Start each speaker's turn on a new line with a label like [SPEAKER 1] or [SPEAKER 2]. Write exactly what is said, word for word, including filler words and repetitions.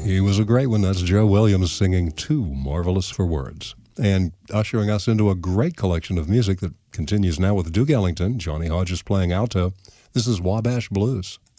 [SPEAKER 1] He was a great one. That's Joe Williams singing Too Marvelous for Words. And ushering us into a great collection of music that continues now with Duke Ellington, Johnny Hodges playing alto. This is Wabash Blues.